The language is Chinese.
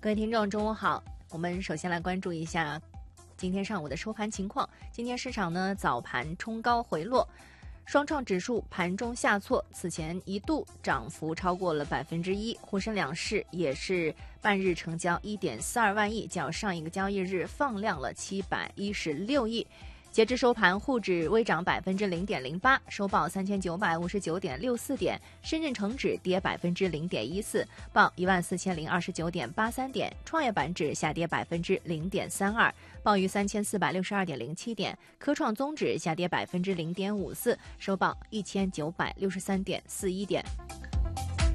各位听众，中午好。我们首先来关注一下今天上午的收盘情况。今天市场呢早盘冲高回落，双创指数盘中下挫，此前一度涨幅超过了1%。沪深两市也是半日成交1.42万亿，较上一个交易日放量了716亿。截至收盘，沪指微涨0.08%，收报3959.64点；深圳成指跌0.14%，报14029.83点；创业板指下跌0.32%，报于3462.07点；科创综指下跌0.54%，收报1963.41点。